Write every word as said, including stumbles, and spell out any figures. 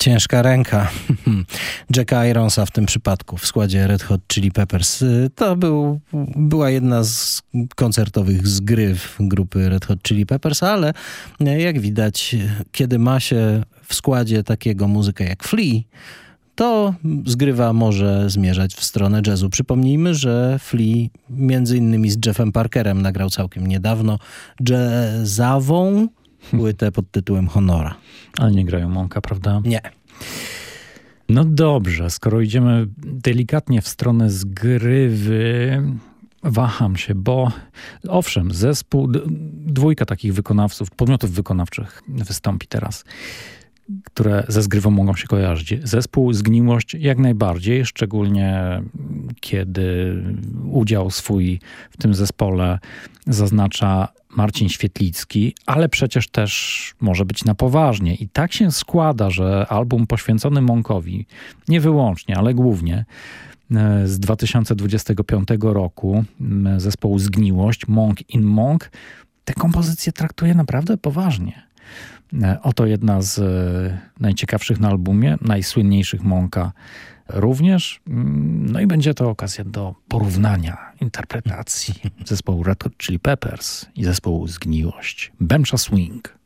Ciężka ręka Jacka Ironsa w tym przypadku w składzie Red Hot Chili Peppers. To był, była jedna z koncertowych zgryw grupy Red Hot Chili Peppers, ale jak widać, kiedy ma się w składzie takiego muzyka jak Flea, to zgrywa może zmierzać w stronę jazzu. Przypomnijmy, że Flea między innymi z Jeffem Parkerem nagrał całkiem niedawno jazzową płytę pod tytułem Honora. Ale nie grają Monka, prawda? Nie. No dobrze, skoro idziemy delikatnie w stronę zgrywy, waham się, bo owszem, zespół, dwójka takich wykonawców, podmiotów wykonawczych wystąpi teraz, które ze zgrywą mogą się kojarzyć. Zespół Zgniłość jak najbardziej, szczególnie kiedy udział swój w tym zespole zaznacza Marcin Świetlicki, ale przecież też może być na poważnie. I tak się składa, że album poświęcony Monkowi, nie wyłącznie, ale głównie, z dwa tysiące dwudziestego piątego roku zespołu Zgniłość, Monk in Monk, tę kompozycję traktuje naprawdę poważnie. Oto jedna z najciekawszych na albumie, najsłynniejszych Monka również. No i będzie to okazja do porównania interpretacji zespołu Red Hot Chili Peppers i zespołu Zgniłość. Bemsza Swing.